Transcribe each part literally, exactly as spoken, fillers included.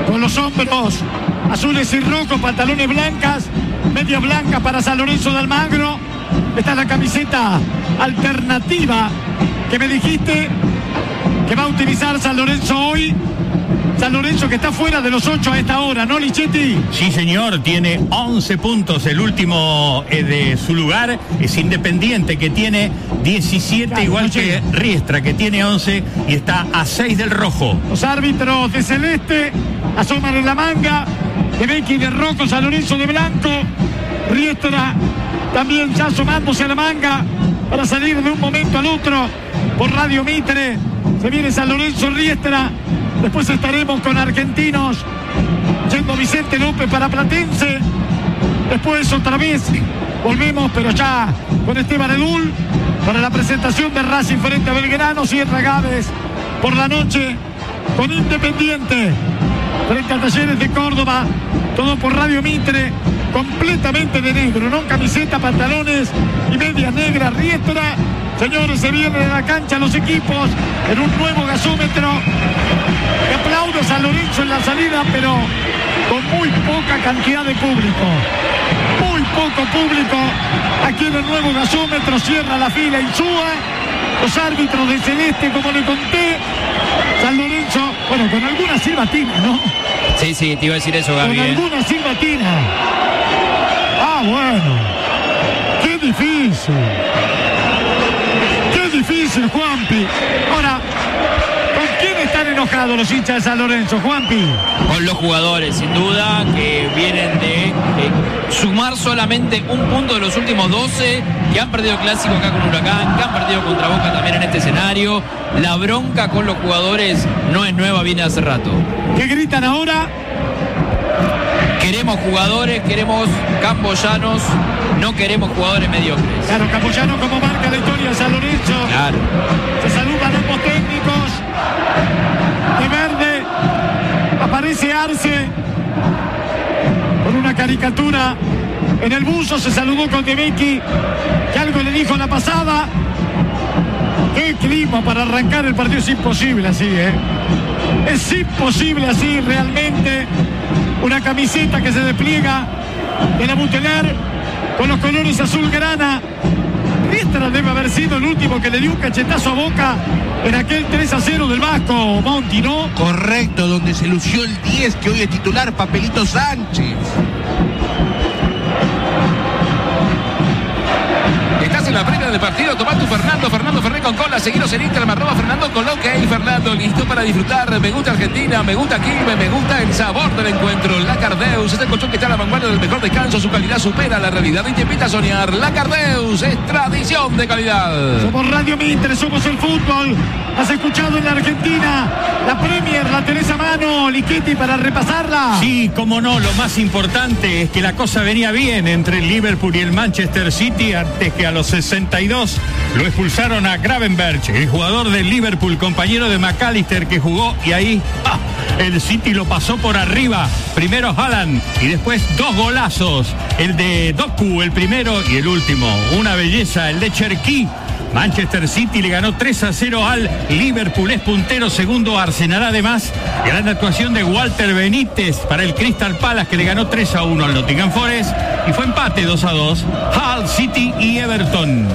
con los hombros azules y rojos, pantalones blancas, medias blancas para San Lorenzo de Almagro. Esta es la camiseta alternativa que me dijiste que va a utilizar San Lorenzo hoy. San Lorenzo que está fuera de los ocho a esta hora, ¿no, Lichetti? Sí, señor, tiene once puntos. El último eh, de su lugar es Independiente, que tiene diecisiete, claro, igual no que Riestra, que tiene once y está a seis del rojo. Los árbitros de celeste asoman en la manga, de Becky de rojo, San Lorenzo de blanco, Riestra también ya asomándose a la manga para salir de un momento al otro por Radio Mitre. Se viene San Lorenzo, Riestra. Después estaremos con Argentinos, yendo Vicente López para Platense. Después otra vez volvemos, pero ya con Esteban Edul, para la presentación de Racing frente a Belgrano. Sierra Gávez por la noche con Independiente frente a Talleres de Córdoba. Todo por Radio Mitre, completamente de negro, ¿no? Camiseta, pantalones y medias negras. Riestra, señores, se vienen a la cancha los equipos en un nuevo gasómetro. Que aplaudo a San Lorenzo en la salida, pero con muy poca cantidad de público. Muy poco público. Aquí en el nuevo gasómetro cierra la fila Insúa. Los árbitros de celeste, como le conté. San Lorenzo, bueno, con alguna silbatina, ¿no? Sí, sí, te iba a decir eso, Gaby. Con ¿eh? alguna silbatina. Ah, bueno. Qué difícil. Qué difícil, Juanpi. Ahora, ¿con quién están enojados los hinchas de San Lorenzo, Juanpi? Con los jugadores, sin duda, que vienen de, de sumar solamente un punto de los últimos doce, que han perdido clásico acá con Huracán, que han perdido contra Boca también en este escenario. La bronca con los jugadores no es nueva, viene hace rato. ¿Qué gritan ahora? Queremos jugadores, queremos camboyanos, no queremos jugadores mediocres. Claro, Camboyano como marca la historia de San Lorenzo. Claro. Se saludan ambos técnicos. De verde aparece Arce con una caricatura en el buzo. Se saludó con De Becky, que algo le dijo en la pasada. Qué clima para arrancar el partido. Es imposible así, ¿eh? Es imposible así realmente. Una camiseta que se despliega en la Buteler con los colores azul grana. Riestra debe haber sido el último que le dio un cachetazo a Boca en aquel tres a cero del Vasco, Monti, ¿no? Correcto, donde se lució el diez, que hoy es titular, Papelito Sánchez. Estás en la previa del partido, tomá tu Fernando, Fernando Ferré con cola, seguidos en Instagram, arroba Fernando con lo que hay. Fernando, listo para disfrutar. Me gusta Argentina, me gusta Quilmes, me gusta el sabor del encuentro. La Cardeus es el colchón que está a la vanguardia del mejor descanso. Su calidad supera la realidad y te invita a soñar. La Cardeus es tradición de calidad. Somos Radio Mitre, somos el fútbol. Has escuchado en la Argentina la Premier, la tenés a mano, Lichetti, para repasarla. Sí, cómo no, lo más importante es que la cosa venía bien entre el Liverpool y el Manchester City, antes que a los sesenta y dos lo expulsaron a Gravenberch, el jugador del Liverpool, compañero de McAllister, que jugó, y ahí ¡ah!, el City lo pasó por arriba. Primero Haaland y después dos golazos, el de Doku, el primero, y el último, una belleza, el de Cherki. Manchester City le ganó tres a cero al Liverpool, es puntero, segundo Arsenal. Además, gran actuación de Walter Benítez para el Crystal Palace, que le ganó tres a uno al Nottingham Forest, y fue empate dos a dos, Hull City y Everton.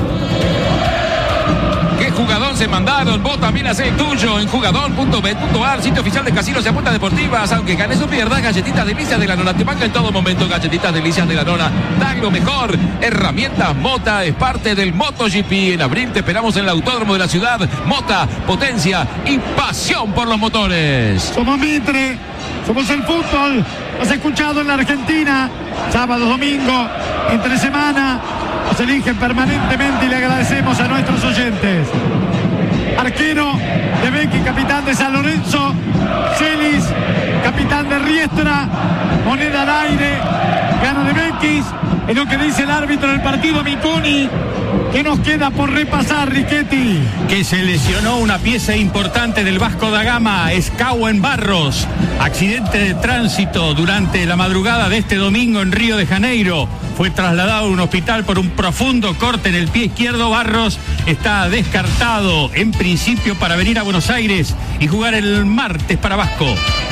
¿Qué jugador se mandaron? Vos también hacés el tuyo en jugador punto bet punto ar, sitio oficial de casinos y apuestas deportivas. Aunque ganes o pierdas, galletitas delicias de la nona te banca en todo momento. Galletitas delicias de la nona dan lo mejor. Herramientas Mota es parte del MotoGP. En abril te esperamos en el autódromo de la ciudad. Mota, potencia y pasión por los motores. Somos Mitre, somos el fútbol. Has escuchado en la Argentina, sábado, domingo, entre semana. Nos eligen permanentemente y le agradecemos a nuestros oyentes. Arquero de Becky, capitán de San Lorenzo. Celis, capitán de Riestra. Moneda al aire. Gana de Becky. Es lo que dice el árbitro del partido, Miconi. ¿Qué nos queda por repasar, Richetti? Que se lesionó una pieza importante del Vasco da Gama, Escauen Barros. Accidente de tránsito durante la madrugada de este domingo en Río de Janeiro. Fue trasladado a un hospital por un profundo corte en el pie izquierdo. Barros está descartado en principio para venir a Buenos Aires y jugar el martes para Vasco.